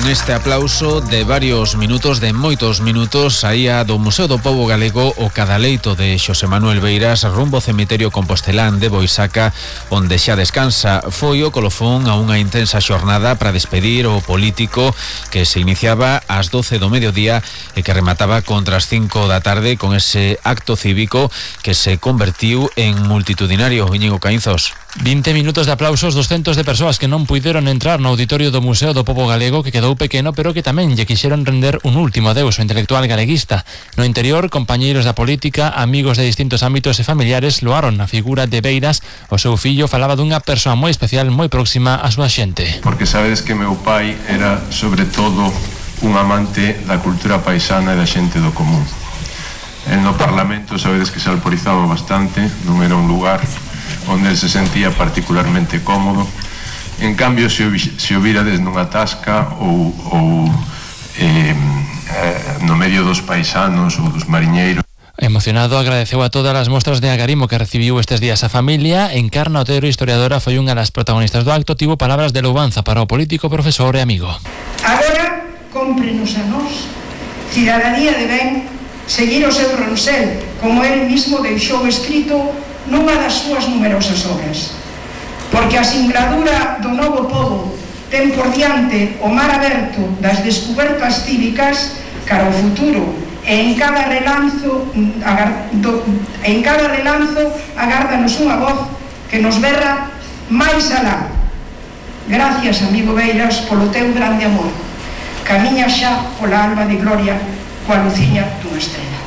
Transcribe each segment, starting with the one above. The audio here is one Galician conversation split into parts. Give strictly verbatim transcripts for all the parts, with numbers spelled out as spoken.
neste aplauso de varios minutos, de moitos minutos, saía do Museo do Pobo Galego o cadaleito de Xosé Manuel Beiras rumbo ao cemiterio compostelán de Boisaca, onde xa descansa. Foi o colofón a unha intensa xornada para despedir o político que se iniciaba ás doce do mediodía e que remataba contra as cinco da tarde con ese acto cívico que se convertiu en multitudinario. Íñigo Caínzos. vinte minutos de aplausos, doscientos de persoas que non puideron entrar no auditorio do Museo do Pobo Galego, que quedou pequeno, pero que tamén lle quixeron render un último adeus ao intelectual galeguista. No interior, compañeiros da política, amigos de distintos ámbitos e familiares loaron a figura de Beiras. O seu fillo falaba dunha persoa moi especial, moi próxima á súa xente. Porque sabedes que meu pai era, sobre todo, un amante da cultura paisana e da xente do común. En no Parlamento sabedes que se alporizaba bastante, non era un lugar onde se sentía particularmente cómodo. En cambio, se o, se o virades nunha tasca ou, ou eh, no medio dos paisanos ou dos mariñeiros. Emocionado, agradeceu a todas as mostras de agarimo que recibiu estes días a familia. Encarna Otero, historiadora, foi unha das protagonistas do acto. Tivo palabras de louvanza para o político, profesor e amigo. Agora, cómprenos a nós, cidadanía de ben, seguir o seu ronsel, como el mismo deixou escrito nunha das súas numerosas obras. Porque a singladura do novo pobo ten por diante o mar aberto das descubertas cívicas cara ao futuro, e en cada relanzo en cada relanzo agárdanos unha voz que nos berra máis alá. Gracias, amigo Beiras, polo teu grande amor. Camiña xa pola alba de gloria coa luciña dunha estrela.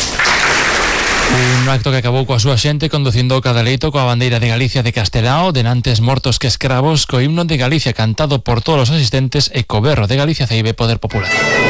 Un acto que acabou coa súa xente conducindo o cadaleito coa bandeira de Galicia de Castelao, denantes mortos que escravos, co himno de Galicia cantado por todos os asistentes e co berro de Galicia Ceibe Poder Popular.